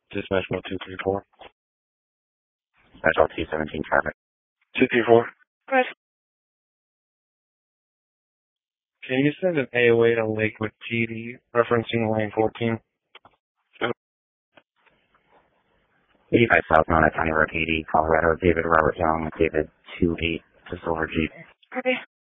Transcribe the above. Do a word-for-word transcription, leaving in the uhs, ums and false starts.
Dispatch mode two three four. Special two seventeen traffic. two three four. Chris. Can you send an A O A to Lakewood P D referencing lane fourteen? eighty-five South Mount County Road eighty, Colorado, David Robert Young, David two eight to Silver Jeep. Okay.